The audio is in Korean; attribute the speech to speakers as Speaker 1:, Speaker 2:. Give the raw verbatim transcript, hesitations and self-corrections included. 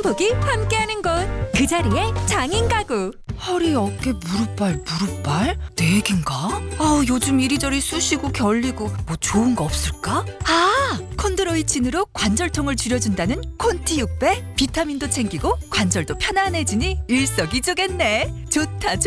Speaker 1: 행복이 함께하는 곳, 그 자리에 장인 가구.
Speaker 2: 허리, 어깨, 무릎발, 무릎발? 네 개인가? 아우, 요즘 이리저리 쑤시고 결리고 뭐 좋은 거 없을까? 아! 콘드로이친으로 관절통을 줄여준다는 콘티 육 배? 비타민도 챙기고 관절도 편안해지니 일석이조겠네. 좋다, 좋다.